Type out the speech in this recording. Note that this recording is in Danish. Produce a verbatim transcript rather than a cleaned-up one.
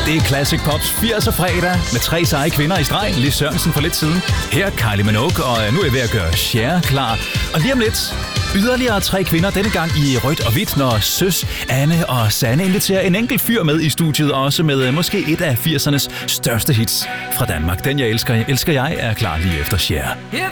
Det er Classic Pops firser fredag med tre seje kvinder i streg. Lis Sørensen for lidt siden. Her Kylie Minogue, og nu er jeg ved at gøre Cher klar. Og lige om lidt, yderligere tre kvinder, denne gang i rødt og hvidt, når Søs, Anne og Sanne inviterer en enkelt fyr med i studiet, også med måske et af firsernes største hits fra Danmark. Den jeg elsker, elsker jeg, er klar lige efter Cher.